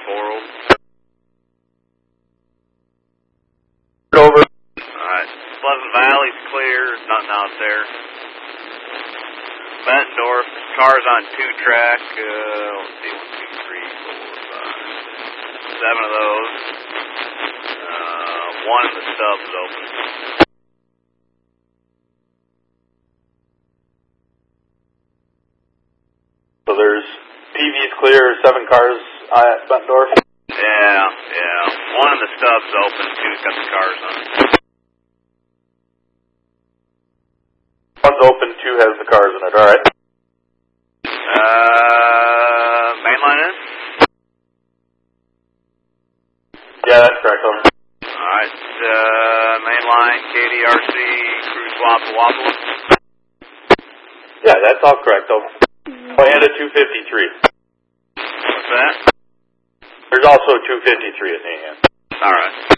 Over. Alright, Pleasant Valley's clear, there's nothing out there. Bettendorf, cars on 2-track, let's see, 1, 2, 3, 4, 5, 7 of those. One of the stubs is open. So there's PV's clear, 7 cars at Bettendorf? Yeah. One of the stubs open, 2's got the cars on it. One's open, 2 has the cars in it, alright. Main line is? Yeah, that's correct, over. Alright, main line, KDRC, cruise wobble wobble. Yeah, that's all correct, over. Oh, and a 253. What's that? There's also a 253 at the end. Alright.